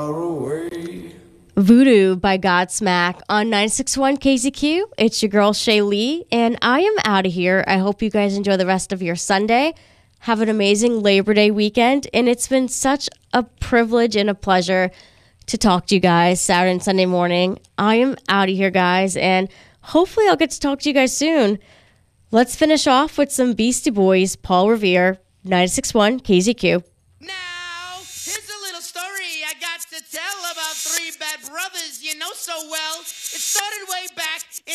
Voodoo by Godsmack on 961 KZQ. It's your girl Shay Lee, and I am out of here. I hope you guys enjoy the rest of your Sunday. Have an amazing Labor Day weekend, and it's been such a privilege and a pleasure to talk to you guys Saturday and Sunday morning. I am out of here, guys, and hopefully I'll get to talk to you guys soon. Let's finish off with some Beastie Boys, Paul Revere, 961 KZQ.